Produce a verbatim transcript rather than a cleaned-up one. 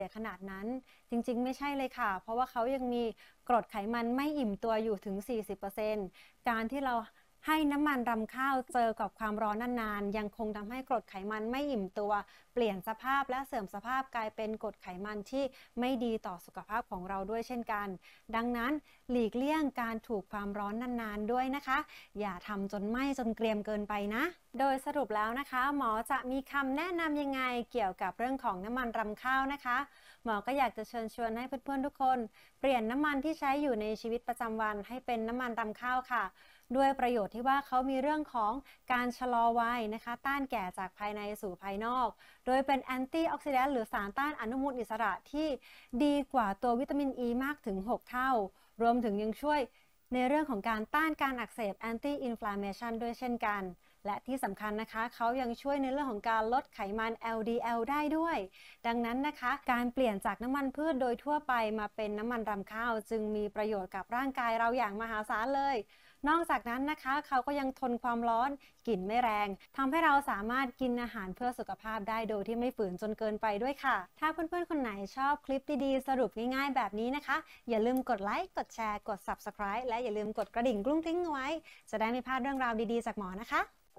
ขนาดนั้นจริงๆไม่ใช่เลยค่ะเพราะว่าเขายังมีกรดไขมันไม่อิ่มตัวอยู่ถึง สี่สิบเปอร์เซ็นต์ การที่เราให้น้ำมันรำข้าวเจอกับความร้อนนานๆยังคงทำให้กรดไขมันไม่อิ่มตัวเปลี่ยนสภาพและเสื่อมสภาพกลายเป็นกรดไขมันที่ไม่ดีต่อสุขภาพของเราด้วยเช่นกันดังนั้นหลีกเลี่ยงการถูกความร้อนนานๆด้วยนะคะอย่าทำจนไหม้จนเกรียมเกินไปนะโดยสรุปแล้วนะคะหมอจะมีคำแนะนำยังไงเกี่ยวกับเรื่องของน้ำมันรำข้าวนะคะหมอก็อยากจะเชิญชวนให้เพื่อนๆทุกคนเปลี่ยนน้ำมันที่ใช้อยู่ในชีวิตประจำวันให้เป็นน้ำมันรำข้าวค่ะด้วยประโยชน์ที่ว่าเขามีเรื่องของการชะลอวัยนะคะต้านแก่จากภายในสู่ภายนอกโดยเป็นแอนตี้ออกซิแดนต์หรือสารต้านอนุมูลอิสระที่ดีกว่าตัววิตามินอ e ีมากถึงหกเท่ารวมถึงยังช่วยในเรื่องของการต้านการอักเสบ anti inflammation ด้วยเช่นกันและที่สำคัญนะคะเขายังช่วยในเรื่องของการลดไขมัน แอล ดี แอล ได้ด้วยดังนั้นนะคะการเปลี่ยนจากน้ำมันพืชโดยทั่วไปมาเป็นน้ำมันรำข้าวจึงมีประโยชน์กับร่างกายเราอย่างมหาศาลเลยนอกจากนั้นนะคะเขาก็ยังทนความร้อนกลิ่นไม่แรงทำให้เราสามารถกินอาหารเพื่อสุขภาพได้โดยที่ไม่ฝืนจนเกินไปด้วยค่ะถ้าเพื่อนๆคนไหนชอบคลิปดีๆสรุปง่ายๆแบบนี้นะคะอย่าลืมกดไลค์กดแชร์กด ซับสไครบ์ และอย่าลืมกดกระดิ่งกรุ้งกริ้งเอาไว้จะได้ไม่พลาดเรื่องราวดีๆจากหมอนะคะ